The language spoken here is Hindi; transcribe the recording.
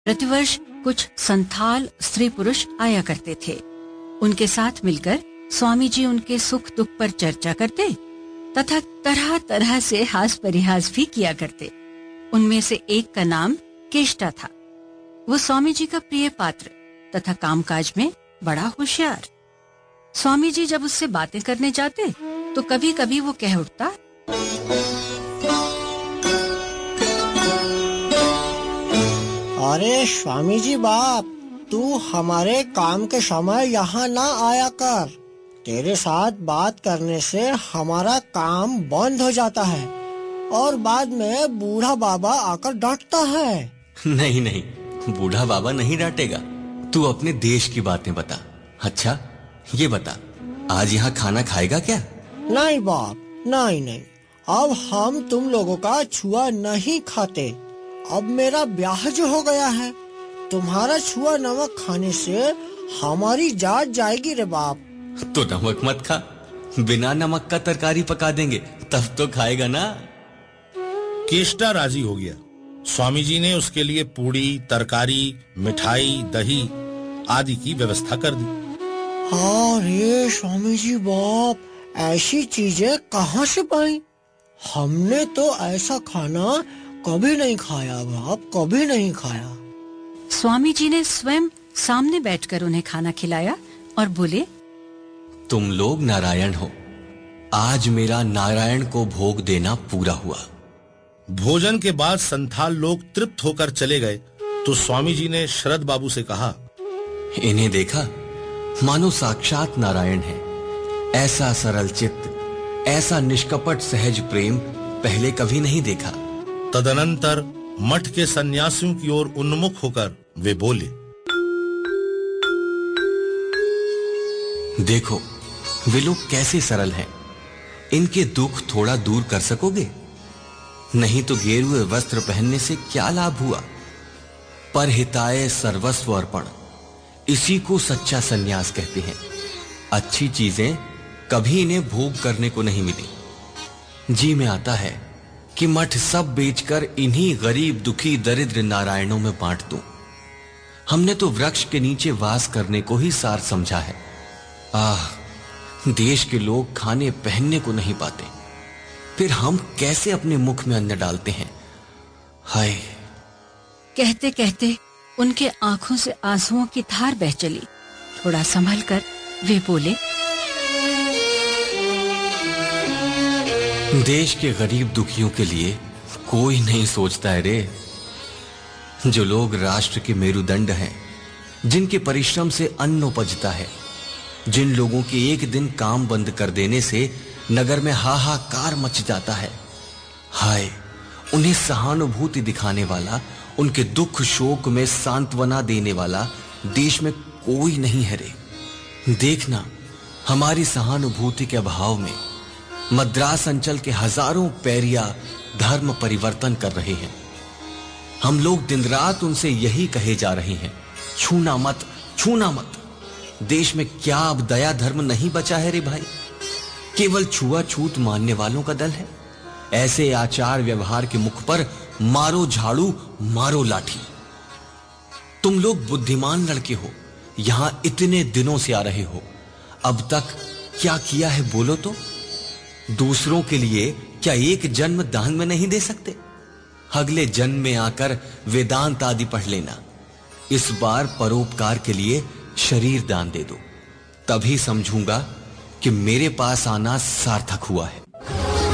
प्रतिवर्ष कुछ संथाल स्त्री पुरुष आया करते थे। उनके साथ मिलकर स्वामी जी उनके सुख दुख पर चर्चा करते तथा तरह तरह से हास परिहास भी किया करते। उनमें से एक का नाम केष्टा था। वो स्वामी जी का प्रिय पात्र तथा कामकाज में बड़ा होशियार। स्वामी जी जब उससे बातें करने जाते तो कभी कभी वो कह उठता, अरे स्वामी जी बाप, तू हमारे काम के समय यहाँ ना आया कर। तेरे साथ बात करने से हमारा काम बंद हो जाता है और बाद में बूढ़ा बाबा आकर डांटता है। नहीं नहीं, बूढ़ा बाबा नहीं डांटेगा। तू अपने देश की बातें बता। अच्छा ये बता, आज यहाँ खाना खाएगा क्या? नहीं बाप, नहीं, अब हम तुम लोगों का छुआ नहीं खाते। अब मेरा ब्याह जो हो गया है, तुम्हारा छुआ नमक खाने से हमारी जात जाएगी रे बाप। तो नमक मत खा, बिना नमक का तरकारी पका देंगे, तब तो खाएगा ना। केष्टा राजी हो गया। स्वामी जी ने उसके लिए पूड़ी, तरकारी, मिठाई, दही आदि की व्यवस्था कर दी। अरे स्वामी जी बाप, ऐसी चीजें कहाँ से पाई? हमने तो ऐसा खाना कभी नहीं खाया बाप, कभी नहीं खाया। स्वामी जी ने स्वयं सामने बैठकर उन्हें खाना खिलाया और बोले, तुम लोग नारायण हो। आज मेरा नारायण को भोग देना पूरा हुआ। भोजन के बाद संथाल लोग तृप्त होकर चले गए तो स्वामी जी ने शरद बाबू से कहा, इन्हें देखा, मानो साक्षात नारायण है। ऐसा सरल चित्त, ऐसा निष्कपट सहज प्रेम पहले कभी नहीं देखा। तदनंतर मठ के सन्यासियों की ओर उन्मुख होकर वे बोले, देखो वे लोग कैसे सरल हैं। इनके दुख थोड़ा दूर कर सकोगे? नहीं तो गेरुए वस्त्र पहनने से क्या लाभ हुआ? पर हिताय सर्वस्व अर्पण, इसी को सच्चा सन्यास कहते हैं। अच्छी चीजें कभी इन्हें भोग करने को नहीं मिली। जी में आता है कि मठ सब बेचकर इन्हीं गरीब दुखी दरिद्र नारायणों में बांट दूं। हमने तो वृक्ष के नीचे वास करने को ही सार समझा है। देश के लोग खाने पहनने को नहीं पाते, फिर हम कैसे अपने मुख में अन्न डालते हैं? हाय। कहते कहते उनके आंखों से आंसुओं की धार बह चली। थोड़ा संभल कर वे बोले, देश के गरीब दुखियों के लिए कोई नहीं सोचता है रे। जो लोग राष्ट्र के मेरुदंड हैं, जिनके परिश्रम से अन्न उपजता है, जिन लोगों के एक दिन काम बंद कर देने से नगर में हाहाकार मच जाता है, हाय, उन्हें सहानुभूति दिखाने वाला, उनके दुख शोक में सांत्वना देने वाला देश में कोई नहीं है रे। देखना, हमारी सहानुभूति के अभाव में मद्रास अंचल के हजारों पैरिया धर्म परिवर्तन कर रहे हैं। हम लोग दिन रात उनसे यही कहे जा रहे हैं, छूना मत, छूना मत। देश में क्या अब दया धर्म नहीं बचा है रे भाई? केवल छुआछूत मानने वालों का दल है। ऐसे आचार व्यवहार के मुख पर मारो झाड़ू, मारो लाठी। तुम लोग बुद्धिमान लड़के हो, यहां इतने दिनों से आ रहे हो, अब तक क्या किया है बोलो तो? दूसरों के लिए क्या एक जन्म दान में नहीं दे सकते? अगले जन्म में आकर वेदांत आदि पढ़ लेना। इस बार परोपकार के लिए शरीर दान दे दो, तभी समझूंगा कि मेरे पास आना सार्थक हुआ है।